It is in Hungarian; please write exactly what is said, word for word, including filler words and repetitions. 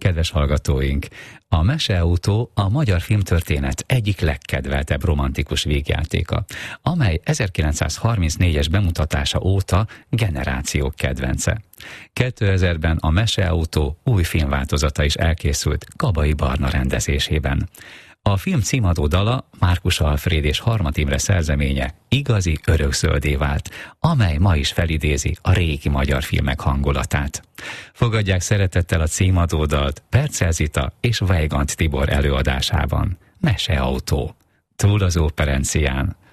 Kedves hallgatóink! A Meseautó a magyar filmtörténet egyik legkedveltebb romantikus vígjátéka, amely ezerkilencszázharmincnégyes bemutatása óta generációk kedvence. kétezerben a Meseautó új filmváltozata is elkészült Gabai Barna rendezésében. A film címadó dala Márkus Alfréd és Harmat Imre szerzeménye igazi örökszöldé vált, amely ma is felidézi a régi magyar filmek hangulatát. Fogadják szeretettel a címadó dalt Perccel Zita és Weigand Tibor előadásában. Meseautó. Túl az Óperencián.